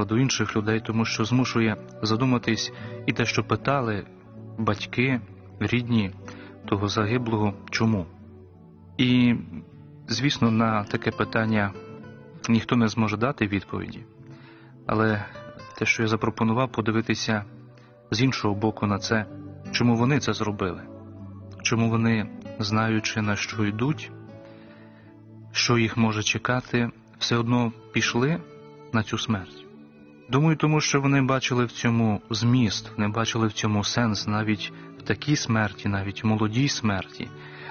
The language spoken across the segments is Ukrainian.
звернула до інших людей, тому що змушує задуматись і те, що питали батьки, рідні того загиблого, чому. І, звісно, на таке питання ніхто не зможе дати відповіді, але те, що я запропонував, подивитися з іншого боку на це, чому вони це зробили, чому вони, знаючи, на що йдуть, що їх може чекати, все одно пішли на цю смерть. Думаю, тому що вони бачили в цьому зміст, вони бачили в цьому сенс навіть в такій смерті, навіть в молодій смерті.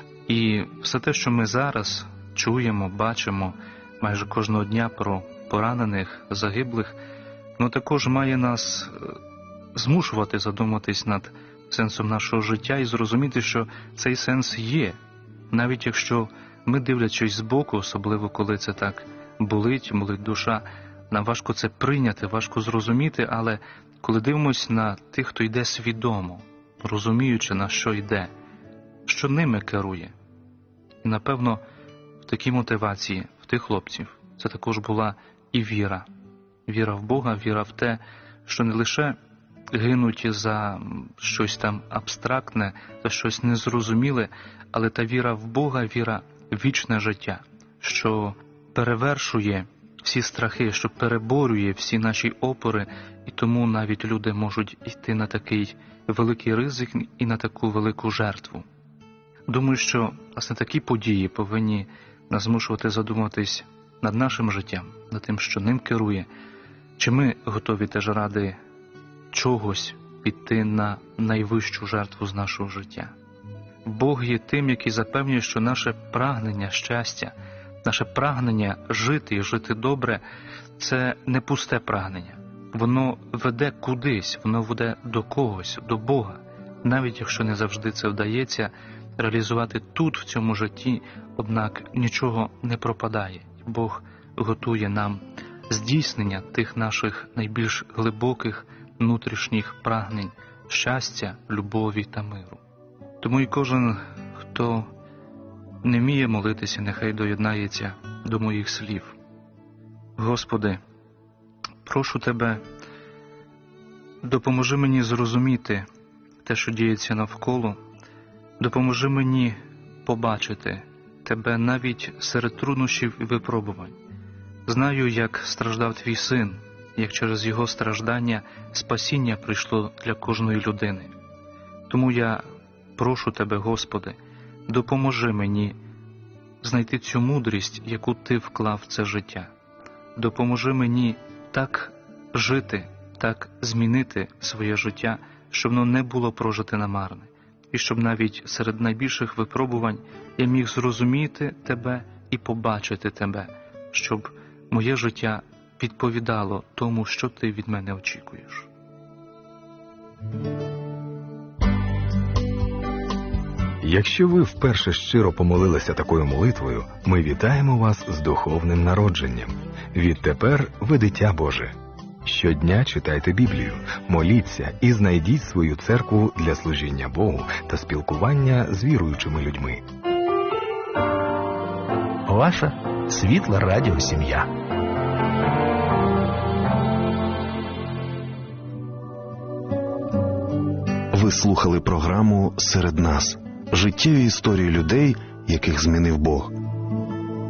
І все те, що ми зараз чуємо, бачимо майже кожного дня про поранених, загиблих, воно також має нас змушувати задуматись над сенсом нашого життя і зрозуміти, що цей сенс є. Навіть якщо ми, дивлячись збоку, особливо коли це так болить душа, нам важко це прийняти, важко зрозуміти, але коли дивимося на тих, хто йде свідомо, розуміючи, на що йде, що ними керує. І, напевно, в такій мотивації, в тих хлопців, це також була і віра. Віра в Бога, віра в те, що не лише гинуть за щось там абстрактне, за щось незрозуміле, але та віра в Бога, віра в вічне життя, що перевершує всі страхи, що переборює всі наші опори, і тому навіть люди можуть йти на такий великий ризик і на таку велику жертву. Думаю, що власне такі події повинні нас змушувати задуматись над нашим життям, над тим, що ним керує, чи ми готові теж ради чогось піти на найвищу жертву з нашого життя. Бог є тим, який запевнює, що наше прагнення щастя, наше прагнення жити і жити добре – це не пусте прагнення. Воно веде кудись, воно веде до когось, до Бога. Навіть якщо не завжди це вдається реалізувати тут, в цьому житті, однак нічого не пропадає. Бог готує нам здійснення тих наших найбільш глибоких внутрішніх прагнень щастя, любові та миру. Тому і кожен, хто не вміє молитися, нехай доєднається до моїх слів. Господи, прошу Тебе, допоможи мені зрозуміти те, що діється навколо, допоможи мені побачити Тебе навіть серед труднощів і випробувань. Знаю, як страждав Твій Син, як через Його страждання спасіння прийшло для кожної людини. Тому я прошу Тебе, Господи, допоможи мені знайти цю мудрість, яку Ти вклав в це життя. Допоможи мені так жити, так змінити своє життя, щоб воно не було прожите намарне. І щоб навіть серед найбільших випробувань я міг зрозуміти Тебе і побачити Тебе, щоб моє життя відповідало тому, що Ти від мене очікуєш. Якщо ви вперше щиро помолилися такою молитвою, ми вітаємо вас з духовним народженням. Відтепер ви дитя Боже. Щодня читайте Біблію, моліться і знайдіть свою церкву для служіння Богу та спілкування з віруючими людьми. Ваша світла радіосім'я. Ви слухали програму «Серед нас» – життєві історії людей, яких змінив Бог.